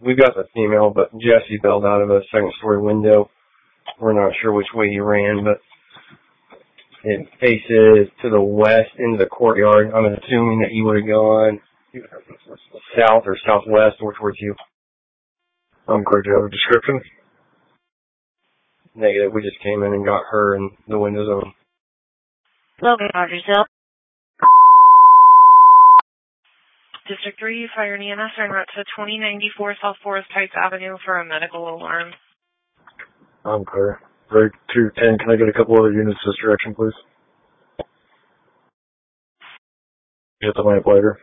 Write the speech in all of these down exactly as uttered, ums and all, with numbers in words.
we got the female, but Jesse bailed out of a second story window. We're not sure which way he ran, but it faces to the west into the courtyard. I'm assuming that he would have gone south or southwest or towards you. I'm clear. Do you have a description? Negative. We just came in and got her and the windows open. Logan Rogersville. District three, Fire E M S en route to twenty ninety-four South Forest Heights Avenue for a medical alarm. I'm clear. Break two ten. Can I get a couple other units this direction, please? Get the lamplighter.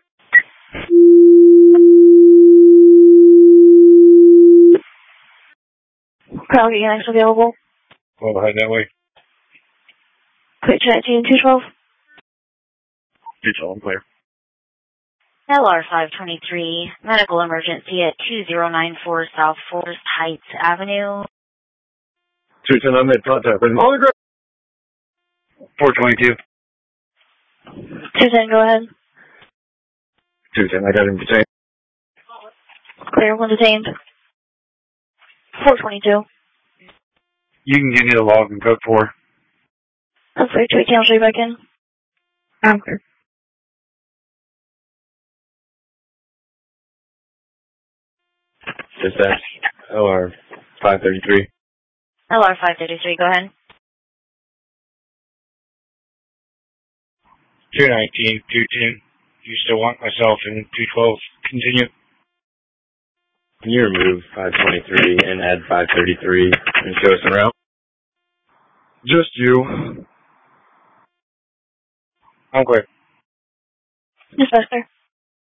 Crowley Unix available. Well, head that way. Quick check team two twelve. two twelve, I'm clear. L R five twenty-three, medical emergency at two zero nine four South Forest Heights Avenue. two ten, I made contact with him. On the ground. four twenty-two. two ten, go ahead. two ten, I got him detained. Clear, one detained. four twenty-two. You can give me the log and code four. I'm clear, two eighteen, I'll show you back in. I'm clear. Dispatch, L R five thirty-three. L R five thirty-three, go ahead. two nineteen, two ten. You still want myself in two twelve. Continue. Can you remove five twenty-three and add five thirty-three and show us the route? Just you. I'm clear. Dispatch, clear.